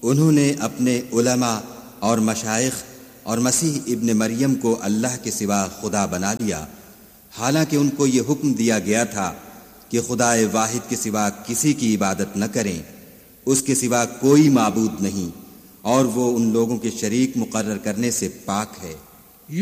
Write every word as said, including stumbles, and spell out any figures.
उन्होंने अपने उलमा और मशाइख और मसीह इब्न मरियम को अल्लाह के सिवा खुदा बना लिया, हालांकि उनको ये हुक्म दिया गया था कि खुदाए वाहिद के सिवा किसी की इबादत न करें, उसके सिवा कोई माबूद नहीं और वो उन लोगों के शरीक मुकर्रर करने से पाक है।